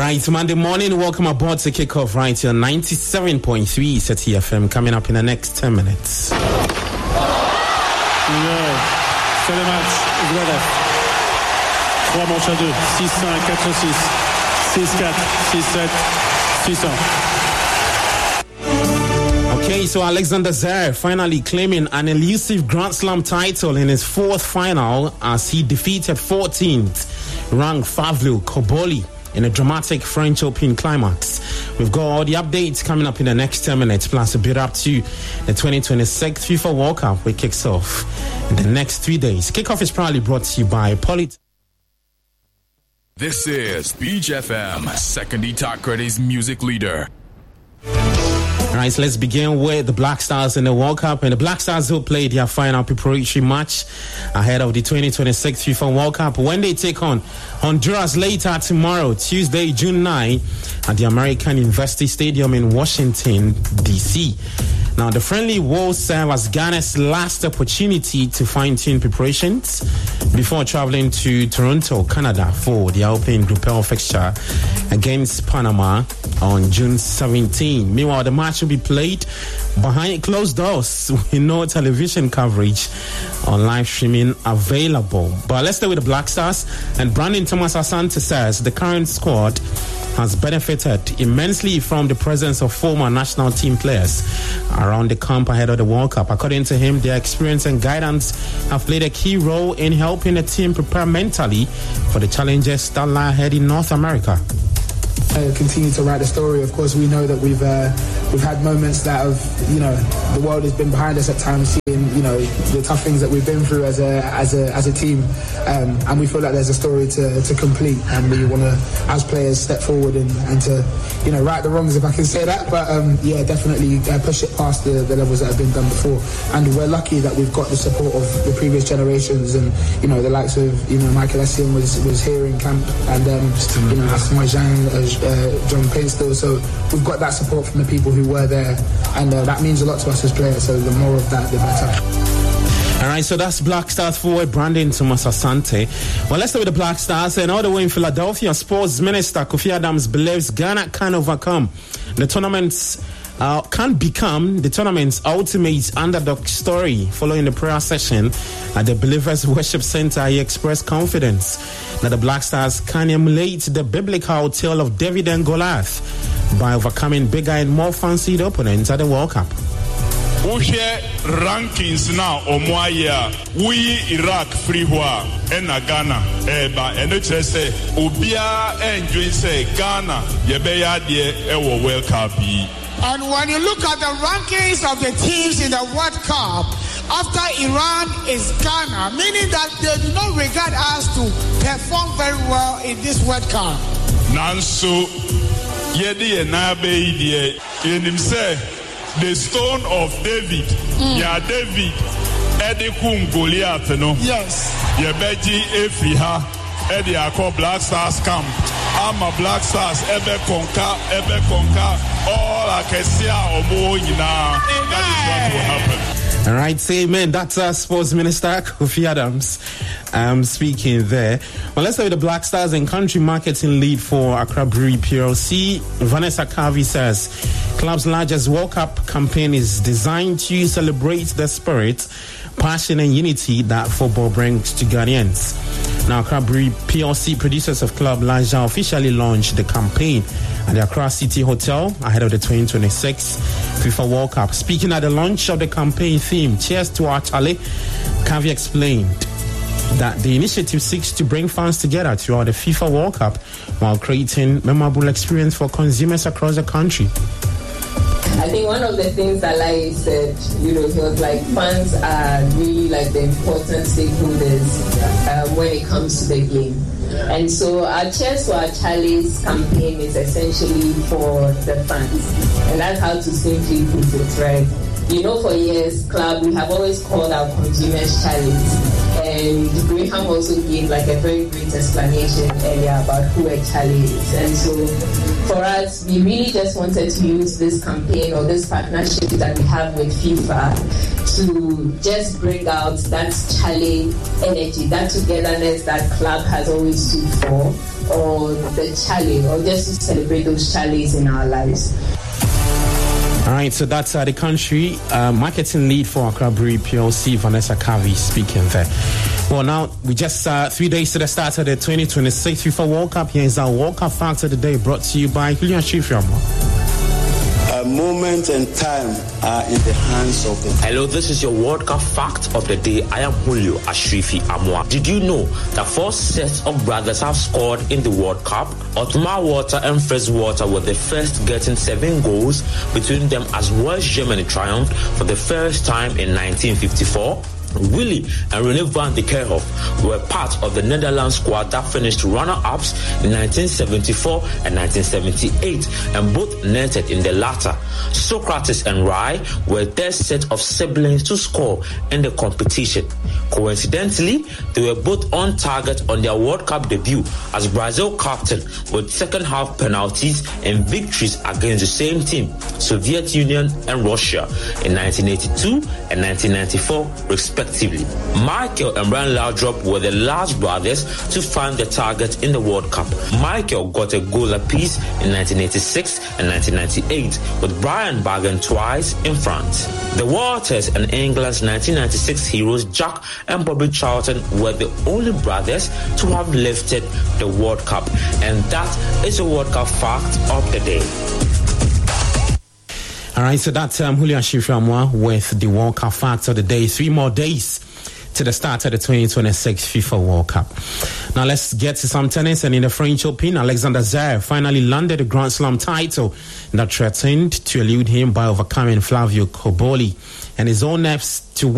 Right, Monday morning, welcome aboard to kick off right here, 97.3 City FM, coming up in the next 10 minutes. C'est le match, Zverev. 3 manches à 2, 6-5, 4-6, 6-4, 6-7, 6-1. Okay, so Alexander Zverev finally claiming an elusive Grand Slam title in his fourth final as he defeated 14th ranked Pavlo Koboli in a dramatic French Open climax. We've got all the updates coming up in the next 10 minutes, plus a bit up to the 2026 FIFA World Cup, which kicks off in the next 3 days. Kickoff is proudly brought to you by Polit. This is Beach FM, Second Itakredi's music leader. All right, so let's begin with the Black Stars in the World Cup. And the Black Stars will play their final preparatory match ahead of the 2026 FIFA World Cup when they take on Honduras later tomorrow, Tuesday, June 9, at the American University Stadium in Washington, D.C. Now, the friendly will serve as Ghana's last opportunity to fine-tune preparations before traveling to Toronto, Canada for the opening Group L fixture against Panama on June 17. Meanwhile, the match will be played behind closed doors with no television coverage on live streaming available. But let's stay with the Black Stars. And Brandon Thomas Asante says the current squad has benefited immensely from the presence of former national team players around the camp ahead of the World Cup. According to him, their experience and guidance have played a key role in helping the team prepare mentally for the challenges that lie ahead in North America. Continue to write the story. Of course, we know that we've had moments that have, the world has been behind us at times, seeing, the tough things that we've been through as a team, and we feel like there's a story to complete, and we want to, as players, step forward and to, right the wrongs, if I can say that, but definitely push it past the levels that have been done before. And we're lucky that we've got the support of the previous generations, and the likes of Michael Essien was here in camp, and Hassan Mojan, John Painstill, so we've got that support from the people who were there, and that means a lot to us as players, so the more of that, the better. All right, so that's Black Stars forward Brandon Thomas Asante. Well, let's start with the Black Stars. And all the way in Philadelphia, Sports Minister Kofi Adams believes Ghana can overcome the tournament's can become the tournament's ultimate underdog story. Following the prayer session at the Believers Worship Center, he expressed confidence that the Black Stars can emulate the biblical tale of David and Goliath by overcoming bigger and more fancied opponents at the World Cup. Wohwe rankings now omoaya we Iraq free hoa ena Ghana eba eno kire say obia enjoy say Ghana yebeya de ewo World Cup bi. And when you look at the rankings of the teams in the World Cup, after Iran is Ghana, meaning that they do not regard us to perform very well in this World Cup. Nanso yedi enabe idie enim say the stone of David, David, Edikum Goliath, yes, Yebeji Efiha, Edi Ako Black Stars camp. I'm a Black Stars, Ebe Konka, all I can see are more, that is what will happen. All right, say amen. That's Sports Minister Kofi Adams speaking there. Well, let's start with the Black Stars and country marketing lead for Accra Brewery PLC. Vanessa Carvey says club's largest World Cup campaign is designed to celebrate the spirit, passion and unity that football brings to Ghanaians. Now, Accra Brewery PLC, producers of Club Laja, officially launched the campaign at the Accra City Hotel ahead of the 2026 FIFA World Cup. Speaking at the launch of the campaign theme, Cheers to Our Charlie, Carvey explained that the initiative seeks to bring fans together throughout the FIFA World Cup while creating memorable experience for consumers across the country. I think one of the things that Lai said, he was like, fans are really like the important stakeholders when it comes to the game. And so our Cheers to Our Charlie's campaign is essentially for the fans. And that's how to simply put it, right? For years, club, we have always called our consumers Charlies. And Graham also gave like a very great explanation earlier about who a Charlie is. And so for us, we really just wanted to use this campaign or this partnership that we have with FIFA to just bring out that Charlie energy, that togetherness that club has always stood for, or the challenge, or just to celebrate those challenges in our lives. All right, so that's the country marketing lead for Accra Brewery PLC, Vanessa Kavi, speaking there. Well, now we just 3 days to the start of the 2026 FIFA World Cup. Here is our World Cup fact of the day, brought to you by Julian Chifiamo. Moment and time are in the hands of the... Hello, this is your World Cup fact of the day. I am Julio Ashrifi Amwa. Did you know that 4 sets of brothers have scored in the World Cup? Otmar Walter and Fritz Walter were the first, getting 7 goals between them as West Germany triumphed for the first time in 1954. Willy and René van de Kerkhoff were part of the Netherlands squad that finished runner-ups in 1974 and 1978, and both netted in the latter. Socrates and Rai were their set of siblings to score in the competition. Coincidentally, they were both on target on their World Cup debut as Brazil captain, with second-half penalties and victories against the same team, Soviet Union and Russia, in 1982 and 1994, respectively. Michael and Brian Laudrup were the last brothers to find the target in the World Cup. Michael got a goal apiece in 1986 and 1998, with Brian bagging twice in France. The Walters and England's 1996 heroes Jack and Bobby Charlton were the only brothers to have lifted the World Cup. And that is a World Cup fact of the day. All right, so that's Julian Chifiamo with the World Cup facts of the day. 3 more days to the start of the 2026 FIFA World Cup. Now let's get to some tennis, and in the French Open, Alexander Zverev finally landed the Grand Slam title that threatened to elude him by overcoming Flavio Cobolli and his own efforts to